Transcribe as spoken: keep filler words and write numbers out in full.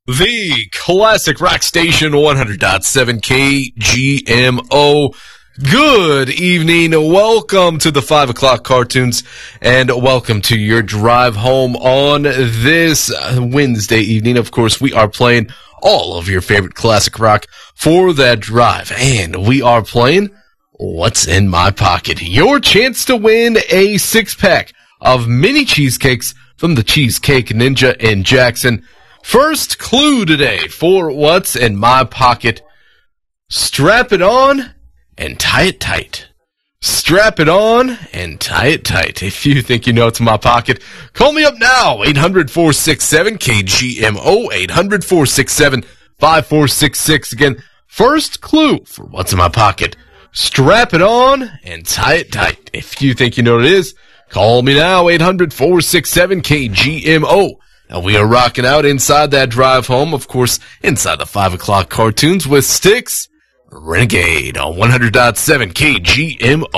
The classic rock station, one hundred point seven K G M O. Good evening. Welcome to the five o'clock cartoons, and welcome to your drive home on this Wednesday evening. Of course, we are playing all of your favorite classic rock for that drive, and we are playing What's in My Pocket? Your chance to win a six-pack of mini cheesecakes from the Cheesecake Ninja in Jackson. First clue today for What's in My Pocket. Strap it on and tie it tight. Strap it on and tie it tight. If you think you know what's in my pocket, call me up now. eight hundred, four six seven, K G M O. eight hundred, four six seven, five four six six. Again, first clue for What's in My Pocket. Strap it on and tie it tight. If you think you know what it is, call me now. eight hundred, four six seven, K G M O. Now, we are rocking out inside that drive home, of course, inside the five o'clock cartoons with Styx Renegade on one hundred point seven K G M O.